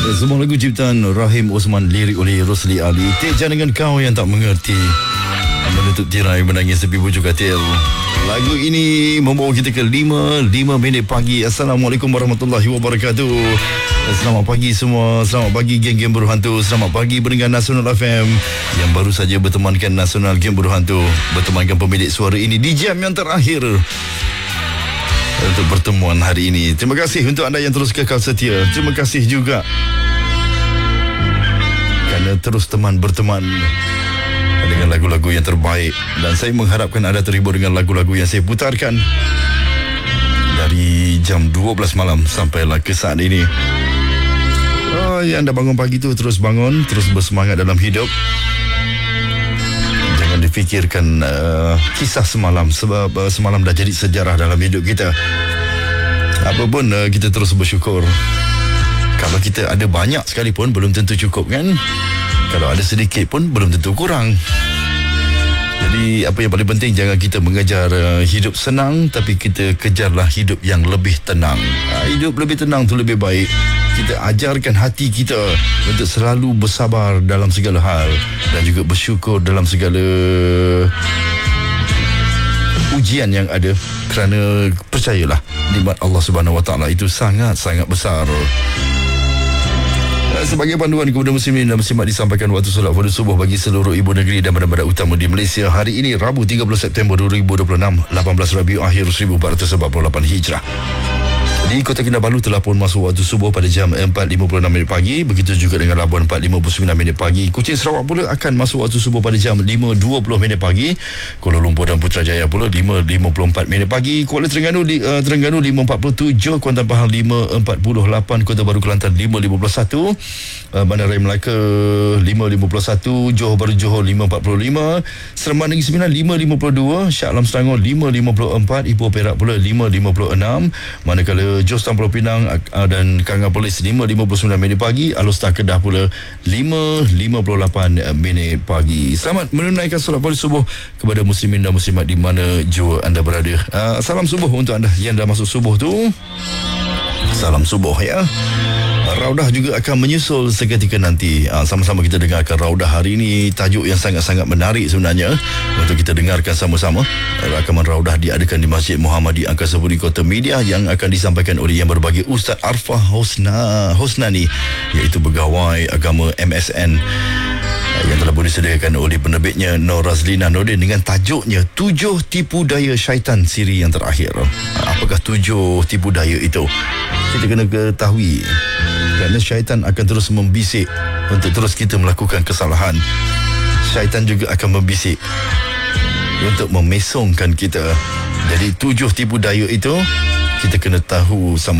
Sebuah lagu ciptaan Rahim Osman, lirik oleh Rosli Ali. Teja dengan kau yang tak mengerti, menutup tirai menangis sepi bujuk katil. Lagu ini membawa kita ke 5 minit pagi. Assalamualaikum warahmatullahi wabarakatuh. Selamat pagi semua. Selamat pagi geng-geng Buruh Hantu. Selamat pagi pendengar Nasional FM yang baru saja bertemankan Nasional Geng Buruh Hantu, bertemankan pemilik suara ini di jam yang terakhir untuk pertemuan hari ini. Terima kasih untuk anda yang terus kekal setia. Terima kasih juga kerana terus berteman dengan lagu-lagu yang terbaik. Dan saya mengharapkan anda terhibur dengan lagu-lagu yang saya putarkan dari jam 12 malam sampailah ke saat ini. Yang anda bangun pagi tu terus bangun, terus bersemangat dalam hidup. Jangan difikirkan kisah semalam, sebab semalam dah jadi sejarah dalam hidup kita. Apapun kita terus bersyukur. Kalau kita ada banyak sekalipun belum tentu cukup, kan? Kalau ada sedikit pun belum tentu kurang. Jadi apa yang paling penting, jangan kita mengejar hidup senang, tapi kita kejarlah hidup yang lebih tenang. Hidup lebih tenang tu lebih baik. Kita ajarkan hati kita untuk selalu bersabar dalam segala hal dan juga bersyukur dalam segala ujian yang ada, kerana percayalah nikmat Allah Subhanahu Wa Taala itu sangat-sangat besar. Sebagai panduan kepada muslimin dan muslimat, disampaikan waktu solat fardu subuh bagi seluruh ibu negeri dan bandar-bandar utama di Malaysia. Hari ini Rabu 30 September 2026, 18 Rabiul Akhir 1448 Hijrah. Di Kota Kinabalu telah pun masuk waktu subuh pada jam 4.56 minit pagi. Begitu juga dengan Labuan 4.59 minit pagi. Kuching Sarawak pula akan masuk waktu subuh pada jam 5.20 minit pagi. Kuala Lumpur dan Putrajaya pula 5.54 minit pagi. Kuala Terengganu 5.47. Kuantan Pahang 5.48. Kota Baru Kelantan 5.51. Bandaraya Melaka 5.51. Johor Bahru Johor 5.45. Seremban Negeri Sembilan 5.52. Shah Alam Selangor 5.54. Ipoh Perak pula 5.56. Manakala Jos Pulau Pinang dan Kanga Polis 5.59 minit pagi. Alor-Star Kedah pula 5.58 minit pagi. Selamat menunaikan solat fardu subuh kepada muslimin dan muslimat di mana jua anda berada. Salam subuh untuk anda yang dah masuk subuh tu. Salam subuh ya. Raudah juga akan menyusul seketika nanti. Sama-sama kita dengarkan Raudah hari ini. Tajuk yang sangat-sangat menarik sebenarnya untuk kita dengarkan sama-sama. Rakaman Raudah diadakan di Masjid Muhammadi Angkasa Puri Kota Media yang akan disampaikan oleh yang berbahagia Ustaz Arfah Hosnani, iaitu pegawai agama MSN, yang telah pun disediakan oleh penerbitnya Nur Razlina Nordin dengan tajuknya 7 tipu daya syaitan siri yang terakhir. Apakah 7 tipu daya itu? Kita kena ketahui, kerana syaitan akan terus membisik untuk terus kita melakukan kesalahan. Syaitan juga akan membisik untuk memesongkan kita. Jadi 7 tipu daya itu kita kena tahu sama